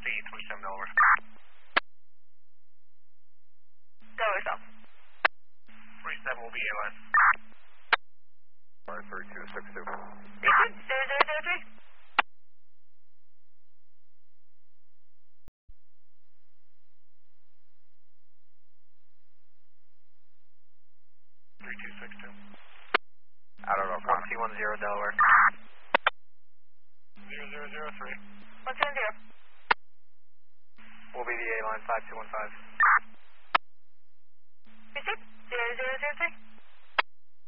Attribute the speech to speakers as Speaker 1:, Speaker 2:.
Speaker 1: 27 Delaware.
Speaker 2: Delaware South.
Speaker 1: 47 will be airline.
Speaker 3: 3262.
Speaker 2: 0003.
Speaker 1: 3262.
Speaker 3: I don't know.
Speaker 4: 1T10 Delaware.
Speaker 1: 0003.
Speaker 2: 170.
Speaker 4: Will be the A-line 5215.
Speaker 2: Receipt 0003.